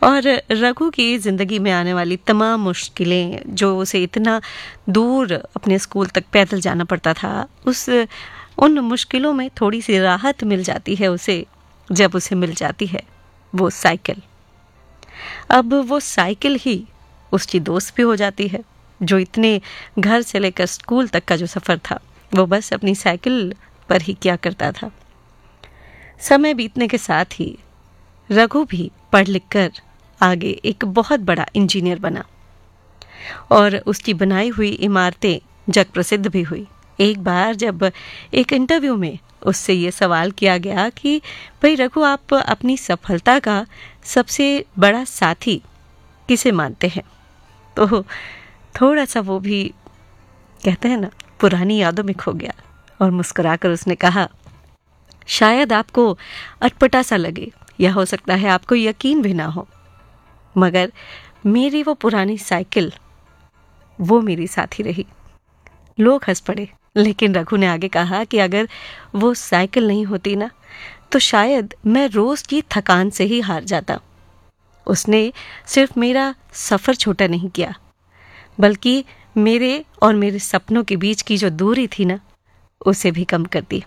और रघु की ज़िंदगी में आने वाली तमाम मुश्किलें, जो उसे इतना दूर अपने स्कूल तक पैदल जाना पड़ता था, उन मुश्किलों में थोड़ी सी राहत मिल जाती है उसे जब उसे मिल जाती है वो साइकिल। अब वो साइकिल ही उसकी दोस्त भी हो जाती है, जो इतने घर से लेकर स्कूल तक का जो सफ़र था वो बस अपनी साइकिल पर ही किया करता था। समय बीतने के साथ ही रघु भी पढ़ लिख कर आगे एक बहुत बड़ा इंजीनियर बना और उसकी बनाई हुई इमारतें जग प्रसिद्ध भी हुई। एक बार जब एक इंटरव्यू में उससे ये सवाल किया गया कि भाई रघु, आप अपनी सफलता का सबसे बड़ा साथी किसे मानते हैं, तो थोड़ा सा वो भी कहते हैं ना पुरानी यादों में खो गया और मुस्कुराकर उसने कहा, शायद आपको अटपटा सा लगे या हो सकता है आपको यकीन भी ना हो, मगर मेरी वो पुरानी साइकिल वो मेरी साथी रही। लोग हंस पड़े, लेकिन रघु ने आगे कहा कि अगर वो साइकिल नहीं होती ना तो शायद मैं रोज की थकान से ही हार जाता। उसने सिर्फ मेरा सफ़र छोटा नहीं किया, बल्कि मेरे और मेरे सपनों के बीच की जो दूरी थी ना उसे भी कम कर दी।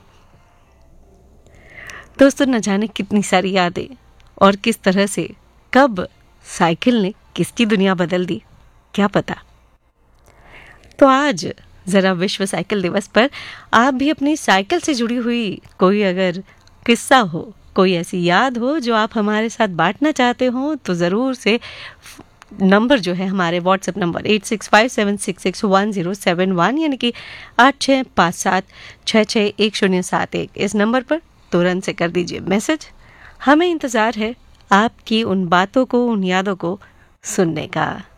दोस्तों, न जाने कितनी सारी यादें और किस तरह से कब साइकिल ने किसकी दुनिया बदल दी, क्या पता। तो आज ज़रा विश्व साइकिल दिवस पर आप भी अपनी साइकिल से जुड़ी हुई कोई अगर किस्सा हो, कोई ऐसी याद हो जो आप हमारे साथ बांटना चाहते हो, तो ज़रूर से नंबर जो है हमारे व्हाट्सएप नंबर 8657661071 यानी कि 8657661071 इस नंबर पर तुरंत से कर दीजिए मैसेज। हमें इंतज़ार है आपकी उन बातों को, उन यादों को सुनने का।